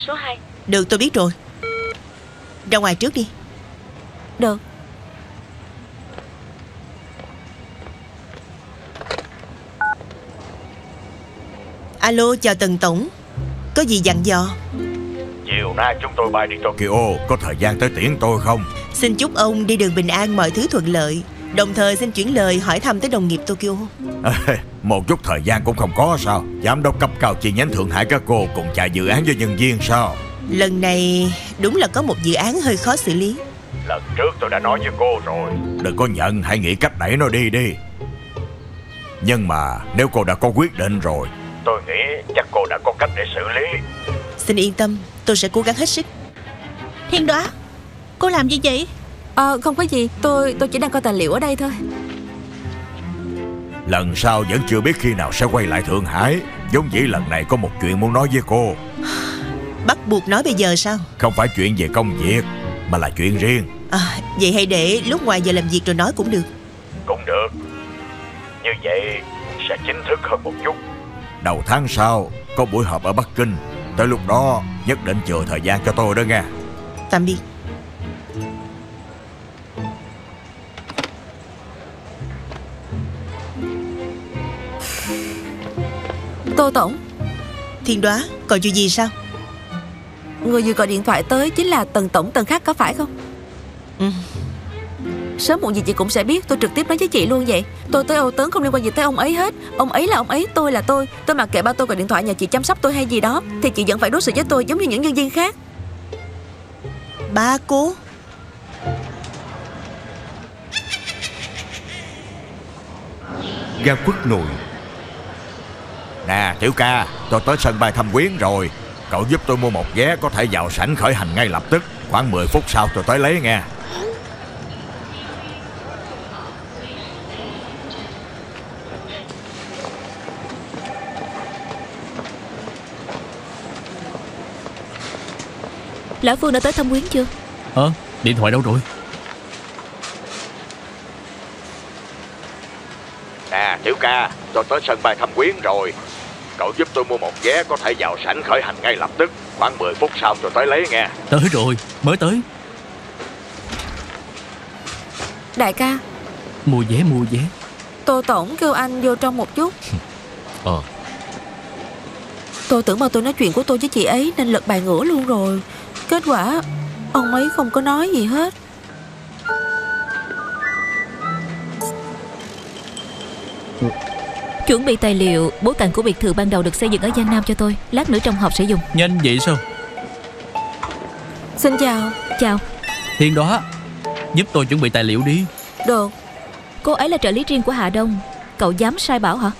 Số 2. Được, tôi biết rồi. Ra ngoài trước đi. Được. Alo, chào Tần Tổng. Có gì dặn dò? Chiều nay chúng tôi bay đi Tokyo. Có thời gian tới tiễn tôi không? Xin chúc ông đi đường bình an, mọi thứ thuận lợi. Đồng thời xin chuyển lời hỏi thăm tới đồng nghiệp Tokyo. Một chút thời gian cũng không có sao? Giám đốc cấp cao chi nhánh Thượng Hải các cô cùng chạy dự án với nhân viên sao? Lần này đúng là có một dự án hơi khó xử lý. Lần trước tôi đã nói với cô rồi, đừng có nhận, hãy nghĩ cách đẩy nó đi. Nhưng mà nếu cô đã có quyết định rồi, tôi nghĩ chắc cô đã có cách để xử lý. Xin yên tâm, tôi sẽ cố gắng hết sức. Thiên Đóa, cô làm gì vậy? Không có gì, tôi chỉ đang coi tài liệu ở đây thôi. Lần sau vẫn chưa biết khi nào sẽ quay lại Thượng Hải. Giống dĩ lần này có một chuyện muốn nói với cô. Bắt buộc nói bây giờ sao? Không phải chuyện về công việc, mà là chuyện riêng. Vậy hãy để lúc ngoài giờ làm việc rồi nói cũng được. Cũng được. Như vậy sẽ chính thức hơn một chút. Đầu tháng sau có buổi họp ở Bắc Kinh. Tới lúc đó nhất định chừa thời gian cho tôi đó nghe. Tạm biệt. Tô Tổng. Thiên Đóa, còn chuyện gì sao? Người vừa gọi điện thoại tới chính là Tần Tổng Tần Khắc có phải không? Sớm muộn gì chị cũng sẽ biết. Tôi trực tiếp nói với chị luôn vậy. Tôi tới Âu Tấn không liên quan gì tới ông ấy hết. Ông ấy là ông ấy, tôi là tôi. Tôi mặc kệ ba tôi gọi điện thoại nhờ chị chăm sóc tôi hay gì đó, thì chị vẫn phải đối xử với tôi giống như những nhân viên khác. Ba cô? Ga Quốc Nội. Nè Tiểu ca, tôi tới sân bay Thâm Quyến rồi. Cậu giúp tôi mua một vé có thể vào sảnh khởi hành ngay lập tức. Khoảng 10 phút sau tôi tới lấy nghe. Lão Phương đã tới Thâm Quyến chưa? Điện thoại đâu rồi? Nè Tiểu ca, tôi tới sân bay Thâm Quyến rồi. Cậu giúp tôi mua một vé có thể vào sảnh khởi hành ngay lập tức. Khoảng 10 phút sau tôi tới lấy nghe. Tới rồi, mới tới. Đại ca, Mua vé. Tô Tổng kêu anh vô trong một chút. Tôi tưởng mà tôi nói chuyện của tôi với chị ấy nên lật bài ngửa luôn rồi. Kết quả ông ấy không có nói gì hết. Chuẩn bị tài liệu, bối cảnh của biệt thự ban đầu được xây dựng ở Giang Nam cho tôi. Lát nữa trong họp sẽ dùng. Nhanh vậy sao? Xin chào. Chào. Thiên Đóa, giúp tôi chuẩn bị tài liệu đi. Được. Cô ấy là trợ lý riêng của Hạ Đông. Cậu dám sai bảo hả?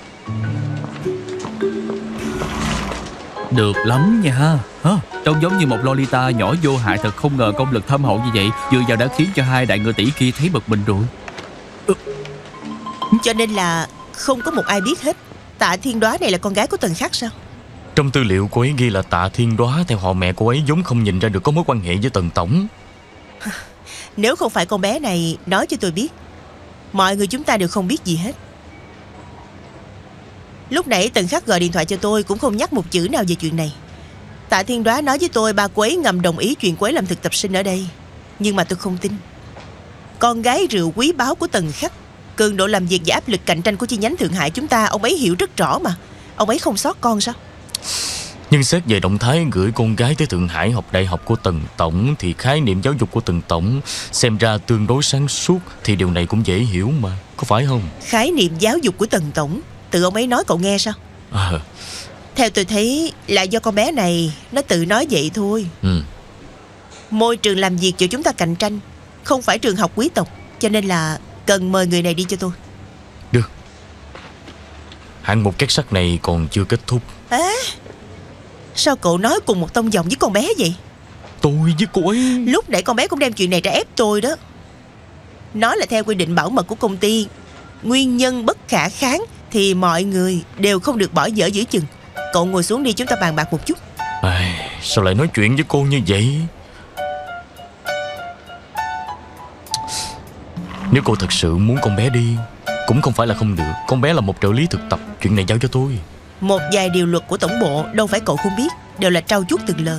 Được lắm nha. Trông giống như một Lolita nhỏ vô hại. Thật không ngờ công lực thâm hậu như vậy vừa vào đã khiến cho hai đại ngựa tỷ kia thấy bực mình rồi. Cho nên là không có một ai biết hết. Tạ Thiên Đóa này là con gái của Tần Khắc sao? Trong tư liệu cô ấy ghi là Tạ Thiên Đóa theo họ mẹ cô ấy vốn không nhìn ra được có mối quan hệ với Tần Tổng. Nếu không phải con bé này nói cho tôi biết, mọi người chúng ta đều không biết gì hết. Lúc nãy Tần Khắc gọi điện thoại cho tôi cũng không nhắc một chữ nào về chuyện này. Tạ Thiên Đóa nói với tôi ba cô ấy ngầm đồng ý chuyện cô ấy làm thực tập sinh ở đây. Nhưng mà tôi không tin. Con gái rượu quý báu của Tần Khắc, cường độ làm việc và áp lực cạnh tranh của chi nhánh Thượng Hải chúng ta ông ấy hiểu rất rõ mà. Ông ấy không sót con sao? Nhưng xét về động thái gửi con gái tới Thượng Hải học đại học của Tần Tổng thì khái niệm giáo dục của Tần Tổng xem ra tương đối sáng suốt. Thì điều này cũng dễ hiểu mà, có phải không? Khái niệm giáo dục của Tần Tổng tự ông ấy nói cậu nghe sao? Theo tôi thấy là do con bé này nó tự nói vậy thôi. Môi trường làm việc chỗ chúng ta cạnh tranh, không phải trường học quý tộc, cho nên là cần mời người này đi cho tôi. Được. Hạng mục két sắt này còn chưa kết thúc. Sao cậu nói cùng một tông giọng với con bé vậy? Tôi với cô ấy. Lúc nãy con bé cũng đem chuyện này ra ép tôi đó. Nói là theo quy định bảo mật của công ty, nguyên nhân bất khả kháng thì mọi người đều không được bỏ dở giữa chừng. Cậu ngồi xuống đi, chúng ta bàn bạc một chút. Sao lại nói chuyện với cô như vậy? Nếu cô thật sự muốn con bé đi cũng không phải là không được. Con bé là một trợ lý thực tập, chuyện này giao cho tôi. Một vài điều luật của tổng bộ đâu phải cậu không biết. đều là trau chuốt từng lời.